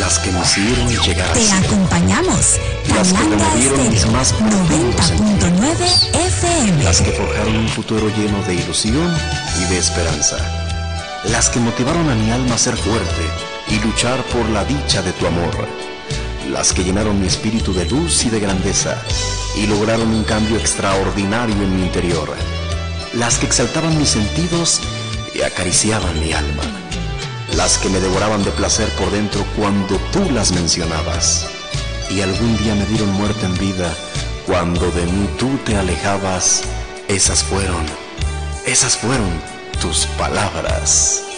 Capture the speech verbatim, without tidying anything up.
las que me hicieron llegar Te así, acompañamos. las que Calanda removieron mis Estéreo, más profundos noventa punto nueve sentimientos, F M. las que forjaron un futuro lleno de ilusión y de esperanza, las que motivaron a mi alma a ser fuerte y luchar por la dicha de tu amor, las que llenaron mi espíritu de luz y de grandeza y lograron un cambio extraordinario en mi interior, las que exaltaban mis sentidos y acariciaban mi alma, las que me devoraban de placer por dentro cuando tú las mencionabas, y algún día me dieron muerte en vida cuando de mí tú te alejabas. Esas fueron, esas fueron tus palabras.